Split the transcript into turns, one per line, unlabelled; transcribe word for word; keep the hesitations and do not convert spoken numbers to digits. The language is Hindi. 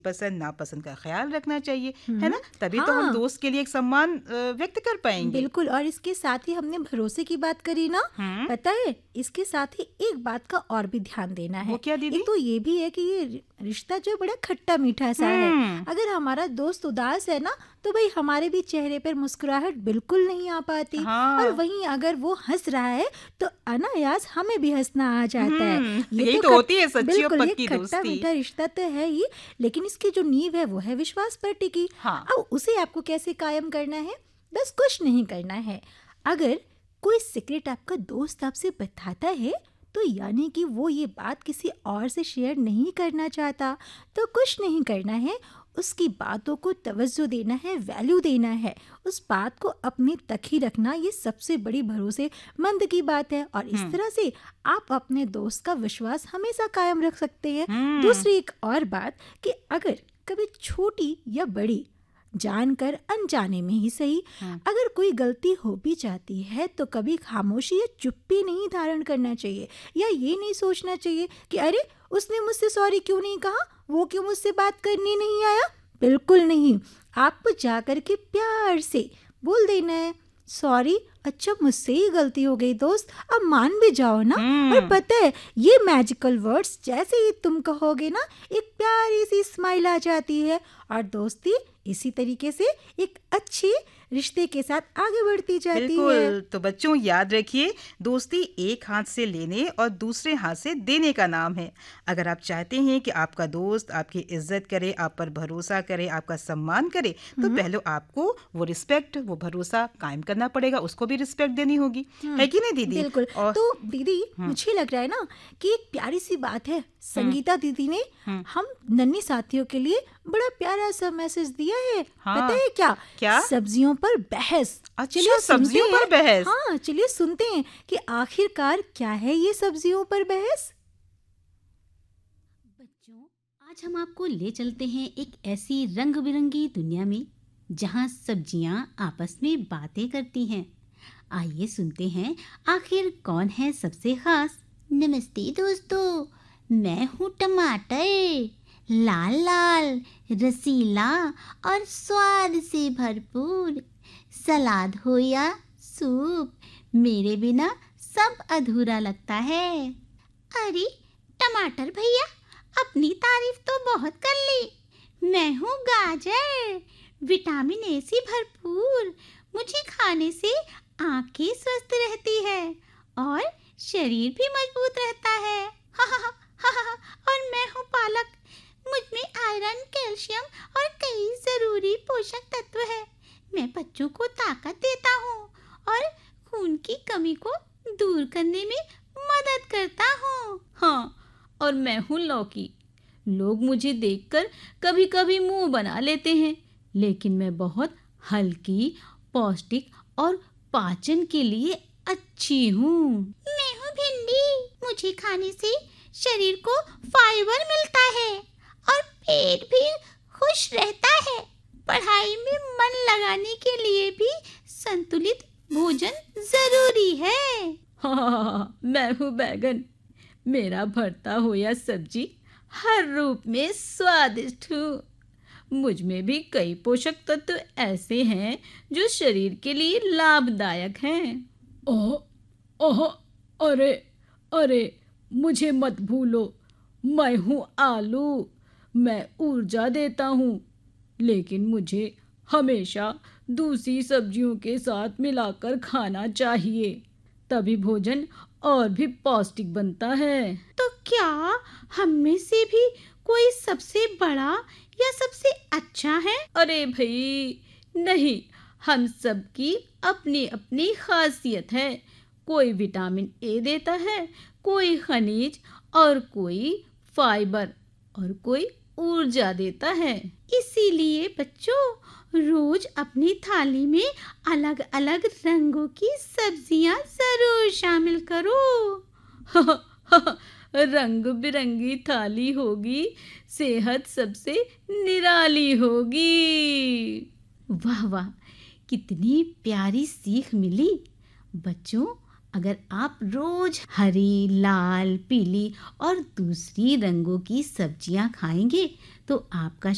पसंद नापसंद का ख्याल रखना चाहिए, है
हम्म,
ना? तभी तो हम
हाँ
दोस्त के लिए एक सम्मान अ, व्यक्त कर पाएंगे।
बिल्कुल। और इसके साथ ही हमने भरोसे की बात करी ना,
हम्म।
पता है इसके साथ ही एक बात का और भी ध्यान देना
वो
है।
क्या दीदी?
एक तो ये भी है कि ये रि- रिश्ता जो बड़ा खट्टा मीठा सा है।
हम्म।
अगर हमारा दोस्त उदास है ना, तो भाई हमारे भी चेहरे पर मुस्कुराहट बिल्कुल नहीं आ पाती। और
हाँ।
वहीं अगर वो हंस रहा है तो अनायास हमें भी हंसना आ जाता है।
हम्म।
ये
यही
तो
तो
खट
होती है सच्ची और
बिल्कुल, ये
पक्की
खट्टा
दोस्ती।
मीठा रिश्ता तो है ही, लेकिन इसकी जो नींव है वो है विश्वास पर टिकी।
हाँ।
अब उसे आपको कैसे कायम करना है? बस कुछ नहीं करना है। अगर कोई सीक्रेट आपका दोस्त आपसे बताता है, तो यानी कि वो ये बात किसी और से शेयर नहीं करना चाहता, तो कुछ नहीं करना है। उसकी बातों को तवज्जो देना है, वैल्यू देना है। उस बात को अपने तक ही रखना, ये सबसे बड़ी भरोसेमंद की बात है। और इस
हम्म।
तरह से आप अपने दोस्त का विश्वास हमेशा कायम रख सकते हैं।
हम्म।
दूसरी एक और बात कि अगर कभी छोटी या बड़ी, जानकर अनजाने में ही सही,
हम्म।
अगर कोई गलती हो भी जाती है तो कभी खामोशी या चुप्पी नहीं धारण करना चाहिए। या ये नहीं सोचना चाहिए कि अरे उसने मुझसे सॉरी क्यों नहीं कहा, वो क्यों मुझसे बात करने नहीं आया। बिल्कुल नहीं, आपको जाकर के प्यार से बोल देना है सॉरी, अच्छा मुझसे ही गलती हो गई दोस्त, अब मान भी जाओ ना। और
हम्म।
पता है ये मैजिकल वर्ड्स जैसे ही तुम कहोगे ना, एक प्यारी सी स्माइल आ जाती है और दोस्ती इसी तरीके से एक अच्छे रिश्ते के साथ आगे बढ़ती जाती है।
बिल्कुल। तो बच्चों याद रखिए, दोस्ती एक हाथ से लेने और दूसरे हाथ से देने का नाम है। अगर आप चाहते हैं कि आपका दोस्त आपकी इज्जत करे, आप पर भरोसा करे, आपका सम्मान करे, तो
हम्म
पहले आपको वो रिस्पेक्ट, वो भरोसा कायम करना पड़ेगा, उसको भी रिस्पेक्ट देनी होगी,
हम्म
है कि नहीं दीदी?
बिल्कुल।
और
तो दीदी
हम्म।
मुझे लग रहा है ना कि एक प्यारी सी बात है,
हम्म।
संगीता दीदी ने
हम्म।
हम नन्ही साथियों के लिए बड़ा प्यारा सा मैसेज दिया है। पता
हाँ।
है क्या?
क्या?
सब्जियों पर बहस।
अच्छा,
चलिए सुनते
सब्जियों पर
हैं।
बहस।
हाँ चलिए सुनते हैं कि आखिरकार क्या है ये सब्जियों पर बहस।
बच्चों, आज हम आपको ले चलते हैं एक ऐसी रंग बिरंगी दुनिया में जहां सब्जियां आपस में बातें करती हैं। आइए सुनते हैं आखिर कौन है सबसे खास। नमस्ते दोस्तों, मैं हूँ टमाटर, लाल लाल, रसीला और स्वाद से भरपूर। सलाद हो या सूप, मेरे बिना सब अधूरा लगता है। अरे टमाटर भैया, अपनी तारीफ तो बहुत कर ली। मैं हूँ गाजर, विटामिन ए से भरपूर। मुझे खाने से आंखें स्वस्थ रहती है और शरीर भी मजबूत रहता है। हा हा हा हा। और मैं हूँ पालक, मुझ में आयरन, कैल्शियम और कई जरूरी पोषक तत्व है। मैं बच्चों को ताकत देता हूँ और खून की कमी को दूर करने में मदद करता हूँ। हाँ, और मैं हूँ लौकी। लोग मुझे देखकर कभी कभी मुंह बना लेते हैं, लेकिन मैं बहुत हल्की, पौष्टिक और पाचन के लिए अच्छी हूँ। मैं हूँ भिंडी, मुझे खाने से शरीर को फाइबर मिलता है और पेट भी खुश रहता है। पढ़ाई में मन लगाने के लिए भी संतुलित भोजन जरूरी है। हाँ, मैं हूँ बैगन, मेरा भरता हो या सब्जी हर रूप में स्वादिष्ट हूँ। मुझ में भी कई पोषक तत्व ऐसे हैं जो शरीर के लिए लाभदायक हैं। ओह ओह, अरे अरे, मुझे मत भूलो, मैं हूँ आलू। मैं ऊर्जा देता हूँ, लेकिन मुझे हमेशा दूसरी सब्जियों के साथ मिलाकर खाना चाहिए, तभी भोजन और भी पौष्टिक बनता है। तो क्या हम में से भी कोई सबसे बड़ा या सबसे अच्छा है? अरे भाई नहीं, हम सब की अपनी अपनी खासियत है। कोई विटामिन ए देता है, कोई खनिज और कोई फाइबर और कोई ऊर्जा देता है। इसीलिए बच्चों, रोज अपनी थाली में अलग अलग रंगों की सब्जियां जरूर शामिल करो। रंग बिरंगी थाली होगी, सेहत सबसे निराली होगी। वाह वाह, कितनी प्यारी सीख मिली। बच्चों, अगर आप रोज हरी, लाल, पीली और दूसरी रंगों की सब्जियां खाएंगे तो आपका